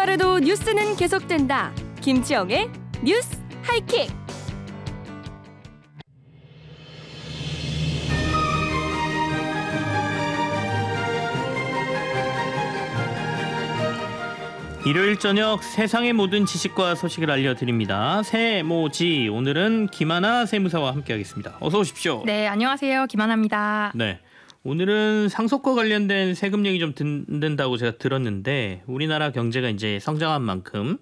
주말에도 뉴스는 계속된다. 김치영의 뉴스 하이킥. 일요일 저녁 세상의 모든 지식과 소식을 알려드립니다. 세모지, 오늘은 김하나 세무사와 함께하겠습니다. 어서 오십시오. 네, 안녕하세요. 김하나입니다. 네, 오늘은 상속과 관련된 세금 얘기 좀 듣는다고 제가 들었는데, 우리나라 경제가 이제 성장한 만큼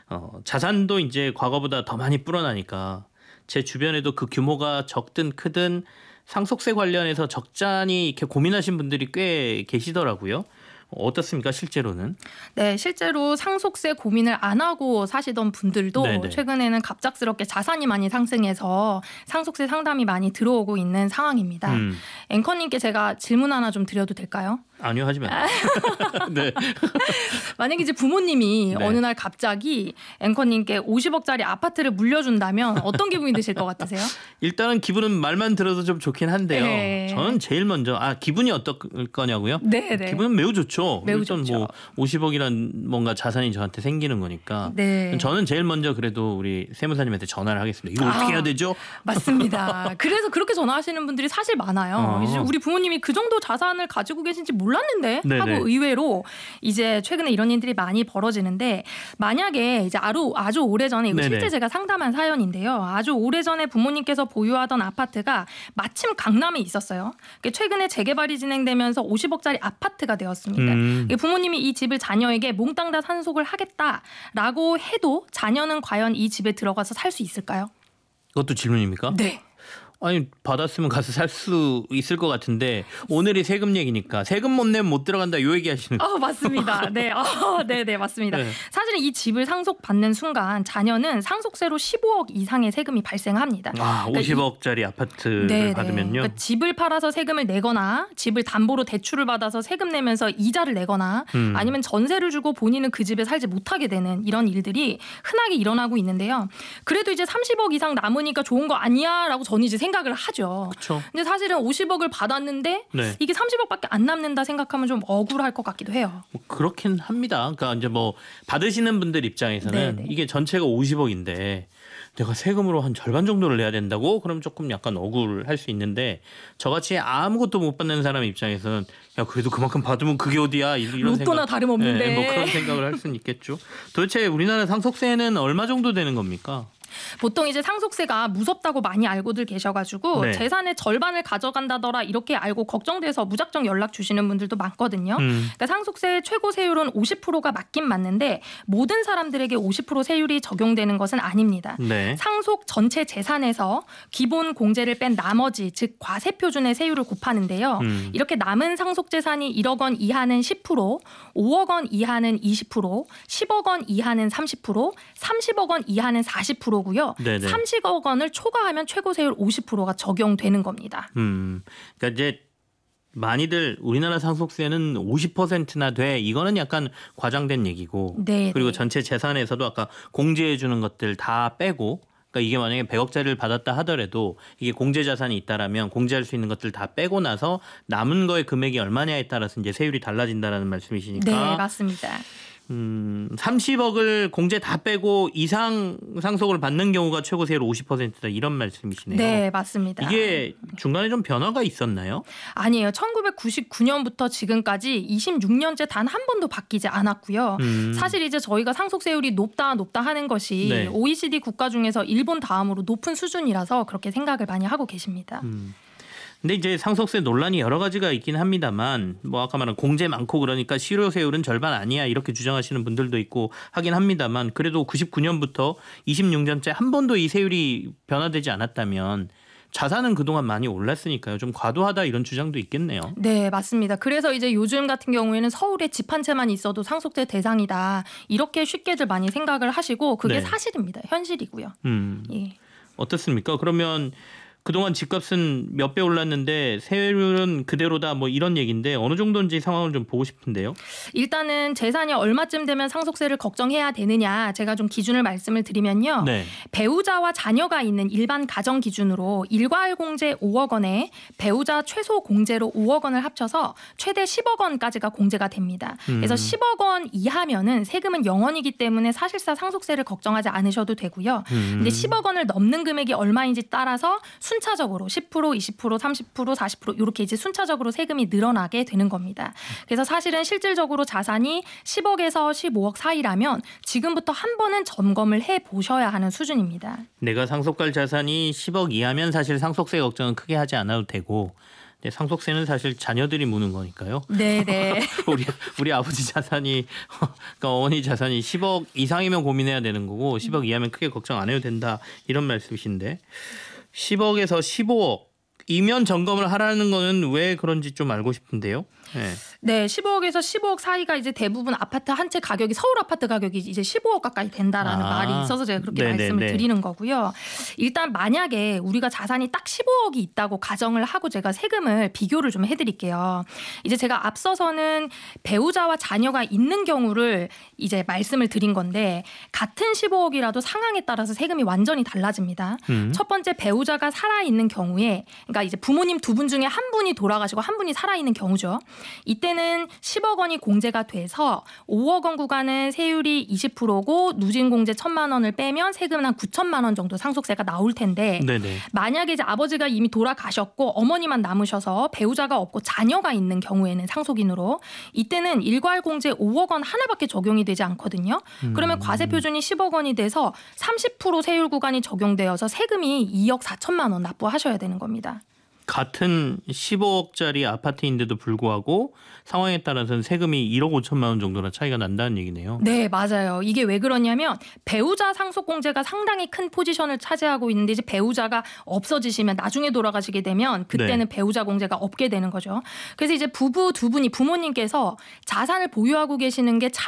자산도 이제 과거보다 더 많이 불어나니까 제 주변에도 그 규모가 적든 크든 상속세 관련해서 적잖이 이렇게 고민하신 분들이 꽤 계시더라고요. 어떻습니까, 실제로는? 네, 실제로 상속세 고민을 안 하고 사시던 분들도 네네. 최근에는 갑작스럽게 자산이 많이 상승해서 상속세 상담이 많이 들어오고 있는 상황입니다. 앵커님께 제가 질문 하나 좀 드려도 될까요? 아니요, 하지 마요. 네. 만약에 이제 부모님이 네. 어느 날 갑자기 앵커님께 50억짜리 아파트를 물려준다면 어떤 기분이 드실 것 같으세요? 일단은 기분은 말만 들어도 좀 좋긴 한데요. 네. 저는 제일 먼저 기분이 어떨 거냐고요? 네, 네. 기분은 매우 좋죠. 매우 일단 좋죠. 뭐 50억이란 뭔가 자산이 저한테 생기는 거니까. 네. 저는 제일 먼저 그래도 우리 세무사님한테 전화를 하겠습니다. 이거 어떻게 해야 되죠? 맞습니다. 그래서 그렇게 전화하시는 분들이 사실 많아요. 이제 우리 부모님이 그 정도 자산을 가지고 계신지 몰랐는데 네네. 하고 의외로 이제 최근에 이런 일들이 많이 벌어지는데, 만약에 이제 아주 오래전에, 이거 네네. 실제 제가 상담한 사연인데요. 아주 오래전에 부모님께서 보유하던 아파트가 마침 강남에 있었어요. 최근에 재개발이 진행되면서 50억짜리 아파트가 되었습니다. 부모님이 이 집을 자녀에게 몽땅 다 상속을 하겠다라고 해도 자녀는 과연 이 집에 들어가서 살 수 있을까요? 그것도 질문입니까? 네. 아니, 받았으면 가서 살 수 있을 것 같은데, 오늘이 세금 얘기니까 세금 못 내면 못 들어간다 요 얘기 하시는 거예요. 맞습니다. 네. 네, 맞습니다. 네. 사실은 이 집을 상속받는 순간 자녀는 상속세로 15억 이상의 세금이 발생합니다. 50억짜리 아파트를 네네. 받으면요. 그러니까 집을 팔아서 세금을 내거나 집을 담보로 대출을 받아서 세금 내면서 이자를 내거나 아니면 전세를 주고 본인은 그 집에 살지 못하게 되는 이런 일들이 흔하게 일어나고 있는데요. 그래도 이제 30억 이상 남으니까 좋은 거 아니야 라고 저는 이제 생각을 하죠. 그렇죠. 근데 사실은 50억을 받았는데 네. 이게 30억밖에 안 남는다 생각하면 좀 억울할 것 같기도 해요. 그렇긴 합니다. 그러니까 이제 뭐 받으시는 분들 입장에서는 네네. 이게 전체가 50억인데 내가 세금으로 한 절반 정도를 내야 된다고? 그럼 조금 약간 억울할 수 있는데, 저같이 아무것도 못 받는 사람 입장에서는 야, 그래도 그만큼 받으면 그게 어디야? 이런 로또나 생각. 다름없는데. 네, 뭐 그런 생각을 할 수는 있겠죠. 도대체 우리나라 상속세는 얼마 정도 되는 겁니까? 보통 이제 상속세가 무섭다고 많이 알고들 계셔가지고 네. 재산의 절반을 가져간다더라 이렇게 알고 걱정돼서 무작정 연락 주시는 분들도 많거든요. 그러니까 상속세 최고 세율은 50%가 맞긴 맞는데 모든 사람들에게 50% 세율이 적용되는 것은 아닙니다. 네. 상속 전체 재산에서 기본 공제를 뺀 나머지, 즉 과세 표준의 세율을 곱하는데요. 이렇게 남은 상속 재산이 1억 원 이하는 10%, 5억 원 이하는 20%, 10억 원 이하는 30%, 30억 원 이하는 40%고요. 네네. 30억 원을 초과하면 최고 세율 50%가 적용되는 겁니다. 그러니까 이제 많이들 우리나라 상속세는 50%나 돼. 이거는 약간 과장된 얘기고. 네, 그리고 네. 전체 재산에서도 아까 공제해 주는 것들 다 빼고, 그러니까 이게 만약에 100억짜리를 받았다 하더라도 이게 공제 자산이 있다라면 공제할 수 있는 것들 다 빼고 나서 남은 거의 금액이 얼마냐에 따라서 이제 세율이 달라진다라는 말씀이시니까. 네, 맞습니다. 30억을 공제 다 빼고 이상 상속을 받는 경우가 최고 세율 50%다, 이런 말씀이시네요. 네, 맞습니다. 이게 중간에 좀 변화가 있었나요? 아니에요. 1999년부터 지금까지 26년째 단 한 번도 바뀌지 않았고요. 사실 이제 저희가 상속세율이 높다 하는 것이 네. OECD 국가 중에서 일본 다음으로 높은 수준이라서 그렇게 생각을 많이 하고 계십니다. 근데 이제 상속세 논란이 여러 가지가 있긴 합니다만, 뭐 아까 말한 공제 많고 그러니까 실효세율은 절반 아니야 이렇게 주장하시는 분들도 있고 하긴 합니다만, 그래도 99년부터 26년째 한 번도 이 세율이 변화되지 않았다면 자산은 그동안 많이 올랐으니까요. 좀 과도하다 이런 주장도 있겠네요. 네, 맞습니다. 그래서 이제 요즘 같은 경우에는 서울에 집 한 채만 있어도 상속세 대상이다, 이렇게 쉽게들 많이 생각을 하시고 그게 네. 사실입니다. 현실이고요. 음. 예. 어떻습니까? 그러면 그동안 집값은 몇 배 올랐는데 세율은 그대로다 뭐 이런 얘기인데 어느 정도인지 상황을 좀 보고 싶은데요. 일단은 재산이 얼마쯤 되면 상속세를 걱정해야 되느냐 제가 좀 기준을 말씀을 드리면요. 네. 배우자와 자녀가 있는 일반 가정 기준으로 일괄 공제 5억 원에 배우자 최소 공제로 5억 원을 합쳐서 최대 10억 원까지가 공제가 됩니다. 그래서 10억 원 이하면은 세금은 0원이기 때문에 사실상 상속세를 걱정하지 않으셔도 되고요. 근데 10억 원을 넘는 금액이 얼마인지 따라서 순차적으로 10%, 20%, 30%, 40% 이렇게 이제 순차적으로 세금이 늘어나게 되는 겁니다. 그래서 사실은 실질적으로 자산이 10억에서 15억 사이라면 지금부터 한 번은 점검을 해보셔야 하는 수준입니다. 내가 상속할 자산이 10억 이하면 사실 상속세 걱정은 크게 하지 않아도 되고 상속세는 사실 자녀들이 무는 거니까요. 네네. 우리 아버지 자산이 그러니까 어머니 자산이 10억 이상이면 고민해야 되는 거고 10억 이하면 크게 걱정 안 해도 된다 이런 말씀이신데 10억에서 15억이면 점검을 하라는 거는 왜 그런지 좀 알고 싶은데요. 네, 15억에서 15억 사이가 이제 대부분 아파트 한 채 가격이 서울 아파트 가격이 이제 15억 가까이 된다라는 말이 있어서 제가 그렇게 말씀을 드리는 거고요. 일단 만약에 우리가 자산이 딱 15억이 있다고 가정을 하고 제가 세금을 비교를 좀 해드릴게요. 이제 제가 앞서서는 배우자와 자녀가 있는 경우를 이제 말씀을 드린 건데 같은 15억이라도 상황에 따라서 세금이 완전히 달라집니다. 첫 번째 배우자가 살아있는 경우에 그러니까 이제 부모님 두 분 중에 한 분이 돌아가시고 한 분이 살아있는 경우죠. 이때는 10억 원이 공제가 돼서 5억 원 구간은 세율이 20%고 누진공제 1,000만 원을 빼면 세금은 한 9천만 원 정도 상속세가 나올 텐데 네네. 만약에 이제 아버지가 이미 돌아가셨고 어머니만 남으셔서 배우자가 없고 자녀가 있는 경우에는 상속인으로 이때는 일괄공제 5억 원 하나밖에 적용이 되지 않거든요. 그러면 과세표준이 10억 원이 돼서 30% 세율 구간이 적용되어서 세금이 2억 4천만 원 납부하셔야 되는 겁니다. 같은 15억짜리 아파트인데도 불구하고 상황에 따라서는 세금이 1억 5천만 원 정도나 차이가 난다는 얘기네요. 네, 맞아요. 이게 왜 그러냐면 배우자 상속공제가 상당히 큰 포지션을 차지하고 있는데 이제 배우자가 없어지시면 나중에 돌아가시게 되면 그때는 배우자 공제가 없게 되는 거죠. 그래서 이제 부부 두 분이 부모님께서 자산을 보유하고 계시는 게